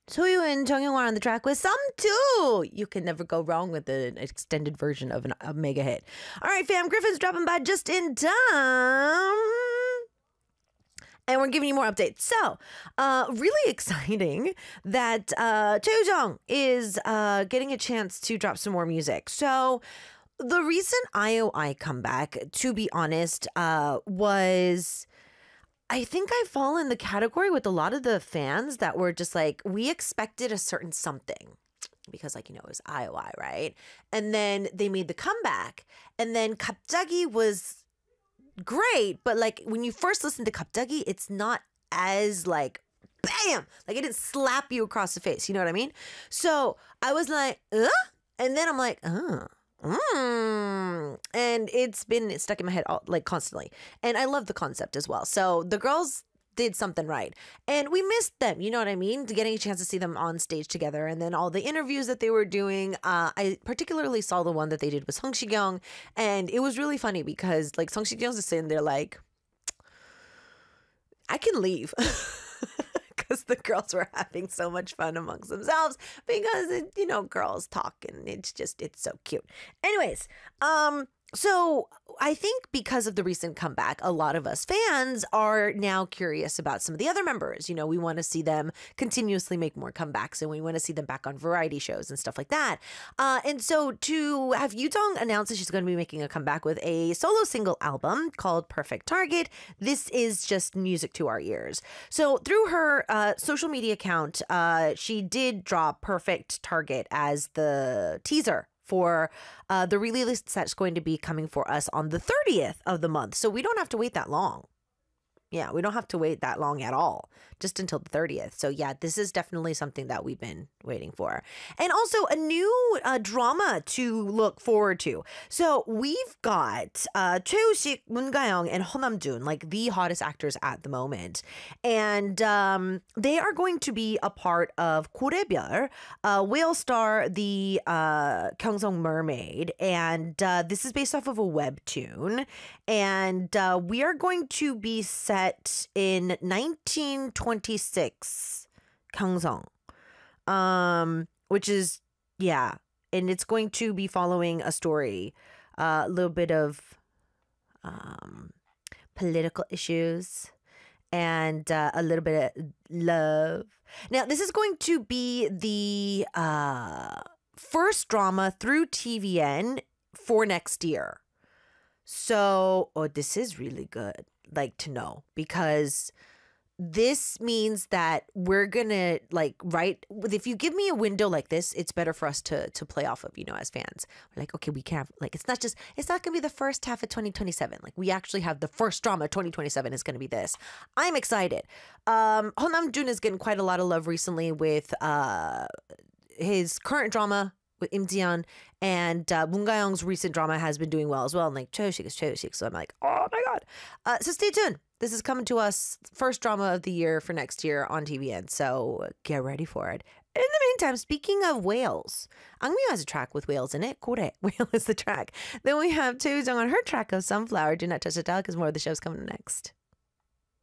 Soyu and Jung Young are on the track with Some Too. You can never go wrong with an extended version of a mega hit. All right, fam, Griffin's dropping by just in time. And we're giving you more updates. So, really exciting that Choi Jung is getting a chance to drop some more music. So, the recent IOI comeback, to be honest, was... I think I fall in the category with a lot of the fans that were just like, we expected a certain something because, like, you know, it was IOI, right? And then they made the comeback, and then 갑자기 was great, but like when you first listen to 갑자기, it's not as like bam, like it didn't slap you across the face. You know what I mean? So I was like, and then I'm like, and it's been stuck in my head like constantly. And I love the concept as well. So the girls did something right. And we missed them, you know what I mean? Getting a chance to see them on stage together. And then all the interviews that they were doing. I particularly saw the one that they did with Song Shikyung. And it was really funny because like Song Shikyung's just sitting there like, I can leave. Because the girls were having so much fun amongst themselves because, you know, girls talk and it's so cute. Anyways, so I think because of the recent comeback, a lot of us fans are now curious about some of the other members. You know, we want to see them continuously make more comebacks and we want to see them back on variety shows and stuff like that. And so to have Yudong announce that she's going to be making a comeback with a solo single album called Perfect Target, this is just music to our ears. So through her social media account, she did drop Perfect Target as the teaser for the release that's going to be coming for us on the 30th of the month. So we don't have to wait that long. Yeah, we don't have to wait that long at all, just until the 30th. So yeah, this is definitely something that we've been waiting for. And also a new drama to look forward to. So we've got Choi Woo-sik, Moon Ga-young, and Ho Nam-jun, like the hottest actors at the moment. And they are going to be a part of 고래별, Whale Star, the Gyeongsong Mermaid. And this is based off of a webtoon. And we are going to be set in 1926 Gyeongsong, which is, yeah, and it's going to be following a story, a little bit of political issues and a little bit of love. Now, this is going to be the first drama through TVN for next year. So, this is really good, like, to know, because this means that we're gonna like if you give me a window like this, it's better for us to play off of, you know, as fans. We're like, okay, we can't, like, it's not gonna be the first half of 2027. Like, we actually have the first drama 2027 is gonna be this. I'm excited. Ho Nam-jun is getting quite a lot of love recently with his current drama with Im Ji-yeon, and Moon Ga-young's recent drama has been doing well as well. And like Choi Woo-sik is Choi Woo-sik, so I'm like, oh my god. So stay tuned. This is coming to us, first drama of the year for next year on TVN. So get ready for it. In the meantime, speaking of whales, Angmyo has a track with whales in it. 고래, whale is the track. Then we have Choi Jung on her track of Sunflower. Do not touch the dial because more of the show's coming next.